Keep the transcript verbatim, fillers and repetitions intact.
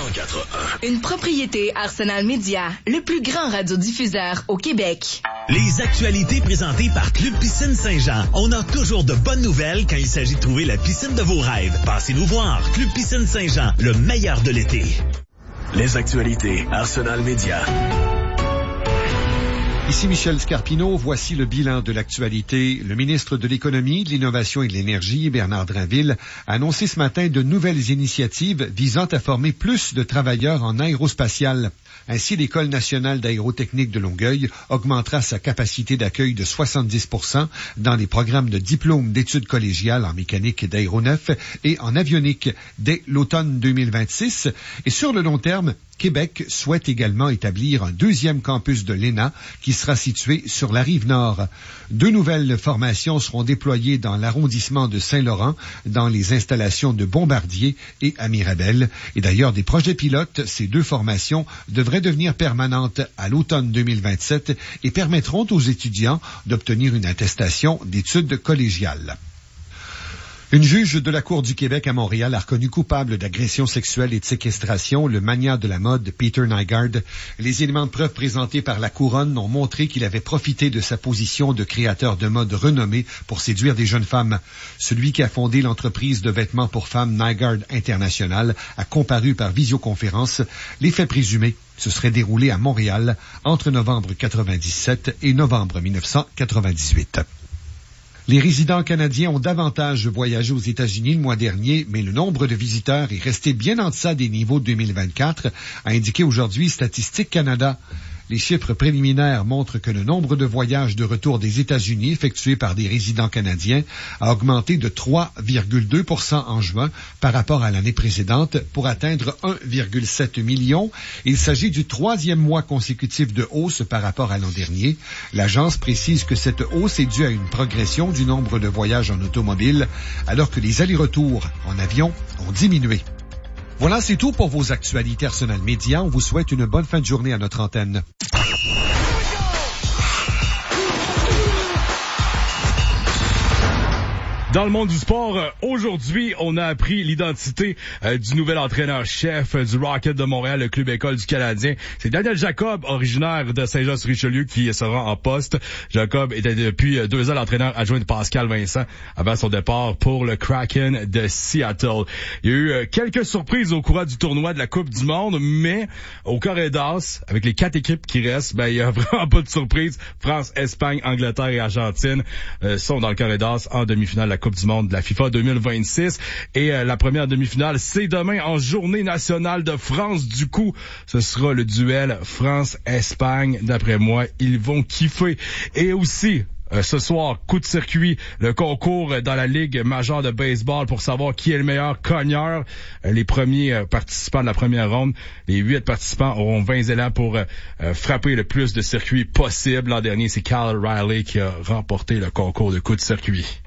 cent quatre point un. Une propriété Arsenal Média, le plus grand radiodiffuseur au Québec. Les actualités présentées par Club Piscine Saint-Jean. On a toujours de bonnes nouvelles quand il s'agit de trouver la piscine de vos rêves. Passez nous voir. Club Piscine Saint-Jean, le meilleur de l'été. Les actualités Arsenal Média. Ici Michel Scarpino, voici le bilan de l'actualité. Le ministre de l'Économie, de l'Innovation et de l'Énergie, Bernard Drinville, a annoncé ce matin de nouvelles initiatives visant à former plus de travailleurs en aérospatial. Ainsi, l'École nationale d'aérotechnique de Longueuil augmentera sa capacité d'accueil de soixante-dix pour cent dans les programmes de diplôme d'études collégiales en mécanique d'aéronef et en avionique dès l'automne deux mille vingt-six. Et sur le long terme, Québec souhaite également établir un deuxième campus de l'E N A qui sera situé sur la rive nord. Deux nouvelles formations seront déployées dans l'arrondissement de Saint-Laurent, dans les installations de Bombardier et à Mirabel. Et d'ailleurs, des projets pilotes, ces deux formations devraient devenir permanentes à l'automne deux mille vingt-sept et permettront aux étudiants d'obtenir une attestation d'études collégiales. Une juge de la Cour du Québec à Montréal a reconnu coupable d'agression sexuelle et de séquestration le magnat de la mode Peter Nygard. Les éléments de preuve présentés par la Couronne ont montré qu'il avait profité de sa position de créateur de mode renommé pour séduire des jeunes femmes. Celui qui a fondé l'entreprise de vêtements pour femmes Nygard International a comparu par visioconférence. Les faits présumés se seraient déroulés à Montréal entre novembre quatre-vingt-dix-sept et novembre mille neuf cent quatre-vingt-dix-huit. Les résidents canadiens ont davantage voyagé aux États-Unis le mois dernier, mais le nombre de visiteurs est resté bien en deçà des niveaux de deux mille vingt-quatre, a indiqué aujourd'hui Statistique Canada. Les chiffres préliminaires montrent que le nombre de voyages de retour des États-Unis effectués par des résidents canadiens a augmenté de trois virgule deux pour cent en juin par rapport à l'année précédente pour atteindre un virgule sept million. Il s'agit du troisième mois consécutif de hausse par rapport à l'an dernier. L'agence précise que cette hausse est due à une progression du nombre de voyages en automobile, alors que les allers-retours en avion ont diminué. Voilà, c'est tout pour vos actualités Arsenal Média. On vous souhaite une bonne fin de journée à notre antenne. Dans le monde du sport, euh, aujourd'hui, on a appris l'identité euh, du nouvel entraîneur-chef euh, du Rocket de Montréal, le club école du Canadien. C'est Daniel Jacob, originaire de Saint-Jean-sur-Richelieu, qui sera en poste. Jacob était depuis euh, deux ans l'entraîneur adjoint de Pascal Vincent avant son départ pour le Kraken de Seattle. Il y a eu euh, quelques surprises au courant du tournoi de la Coupe du Monde, mais au Corridas, avec les quatre équipes qui restent, ben il y a vraiment pas de surprise. France, Espagne, Angleterre et Argentine euh, sont dans le Corridas en demi-finale de la Coupe du Monde de la FIFA deux mille vingt-six. Et euh, la première demi-finale, c'est demain en journée nationale de France. Du coup, ce sera le duel France-Espagne. D'après moi, ils vont kiffer. Et aussi, Euh, ce soir, coup de circuit, le concours dans la Ligue majeure de baseball pour savoir qui est le meilleur cogneur. Euh, les premiers euh, participants de la première ronde, les huit participants auront vingt élans pour euh, euh, frapper le plus de circuits possible. L'an dernier, c'est Cal Riley qui a remporté le concours de coup de circuit.